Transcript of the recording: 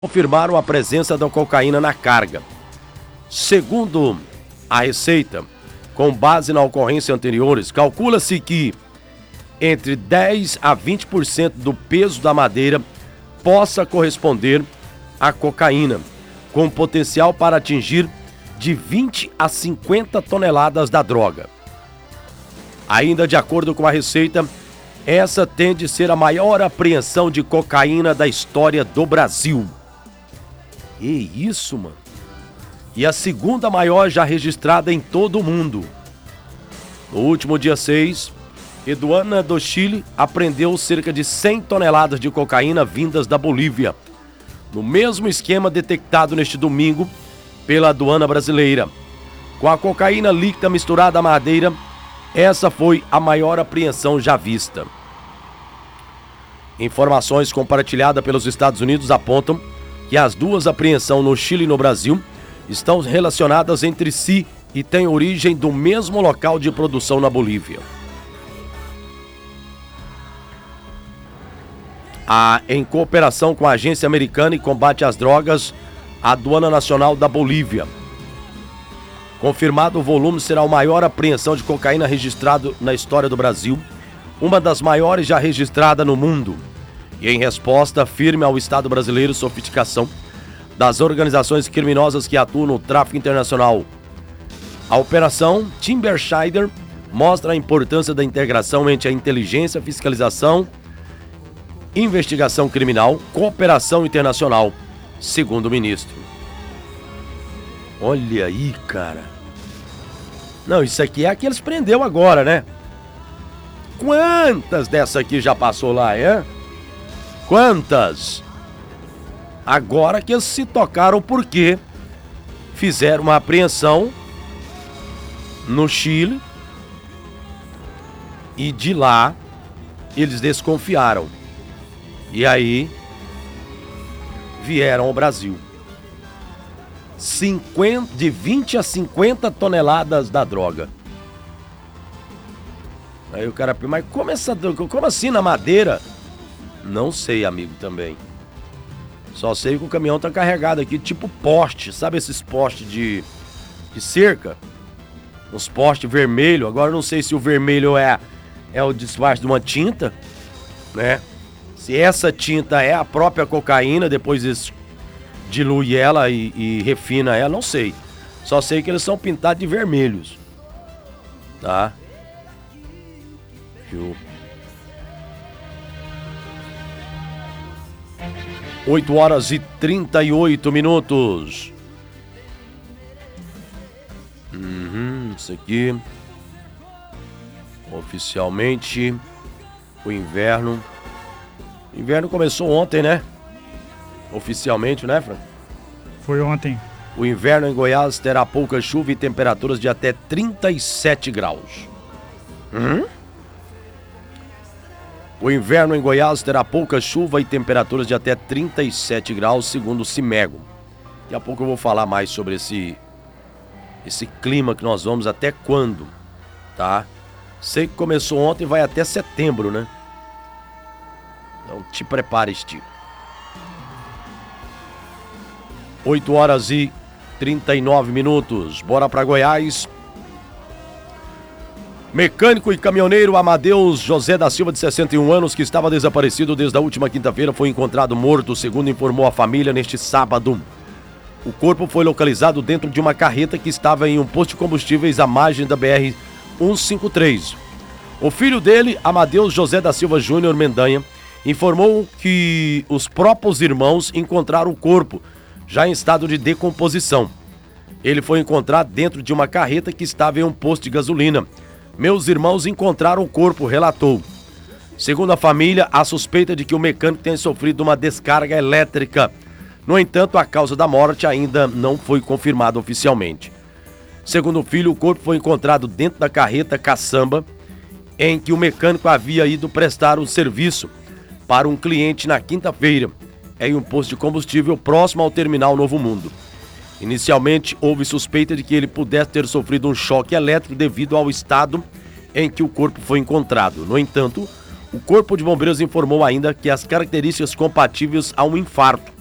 confirmaram a presença da cocaína na carga. Segundo a Receita, com base na ocorrência anteriores, calcula-se que entre 10 a 20% do peso da madeira possa corresponder à cocaína, com potencial para atingir de 20 a 50 toneladas da droga. Ainda de acordo com a Receita, essa tende a ser a maior apreensão de cocaína da história do Brasil. Que isso, mano? E a segunda maior já registrada em todo o mundo. No último dia 6, aduana do Chile apreendeu cerca de 100 toneladas de cocaína vindas da Bolívia, no mesmo esquema detectado neste domingo pela aduana brasileira. Com a cocaína líquida misturada à madeira, essa foi a maior apreensão já vista. Informações compartilhadas pelos Estados Unidos apontam que as duas apreensões no Chile e no Brasil estão relacionadas entre si e têm origem do mesmo local de produção na Bolívia. Em cooperação com a Agência Americana de Combate às Drogas, a Aduana Nacional da Bolívia. Confirmado, o volume será a maior apreensão de cocaína registrado na história do Brasil, uma das maiores já registrada no mundo. E em resposta firme ao Estado brasileiro, sofisticação das organizações criminosas que atuam no tráfico internacional. A Operação Timberschneider mostra a importância da integração entre a inteligência, fiscalização, investigação criminal, cooperação internacional, segundo o ministro. Olha aí, cara. Não, isso aqui é a que eles prendeu agora, né? Quantas dessa aqui já passou lá, é? Quantas? Agora que eles se tocaram porque fizeram uma apreensão no Chile e de lá eles desconfiaram. E aí vieram ao Brasil. De 20 a 50 toneladas da droga. Aí o cara, mas como assim na madeira? Não sei, amigo, também. Só sei que o caminhão tá carregado aqui, tipo poste, sabe esses postes de cerca? Uns postes vermelhos. Agora eu não sei se o vermelho é o disfarce de uma tinta, né? Se essa tinta é a própria cocaína, depois eles diluem ela e refina ela, não sei. Só sei que eles são pintados de vermelhos. Tá? Show. 8 horas e 38 minutos. Isso aqui. Oficialmente, o inverno. O inverno começou ontem, né? Oficialmente, né, Fran? Foi ontem. O inverno em Goiás terá pouca chuva e temperaturas de até 37 graus. O inverno em Goiás terá pouca chuva e temperaturas de até 37 graus, segundo o CIMEGO. Daqui a pouco eu vou falar mais sobre esse clima que nós vamos até quando, tá? Sei que começou ontem e vai até setembro, né? Então te prepare, Steve. 8 horas e 39 minutos. Bora pra Goiás. Mecânico e caminhoneiro Amadeus José da Silva, de 61 anos, que estava desaparecido desde a última quinta-feira, foi encontrado morto, segundo informou a família neste sábado. O corpo foi localizado dentro de uma carreta que estava em um posto de combustíveis à margem da BR-153. O filho dele, Amadeus José da Silva Júnior Mendanha, informou que os próprios irmãos encontraram o corpo, já em estado de decomposição. Ele foi encontrado dentro de uma carreta que estava em um posto de gasolina. Meus irmãos encontraram o corpo, relatou. Segundo a família, há suspeita de que o mecânico tenha sofrido uma descarga elétrica. No entanto, a causa da morte ainda não foi confirmada oficialmente. Segundo o filho, o corpo foi encontrado dentro da carreta caçamba em que o mecânico havia ido prestar um serviço para um cliente na quinta-feira, em um posto de combustível próximo ao terminal Novo Mundo. Inicialmente, houve suspeita de que ele pudesse ter sofrido um choque elétrico devido ao estado em que o corpo foi encontrado. No entanto, o Corpo de Bombeiros informou ainda que as características compatíveis a um infarto.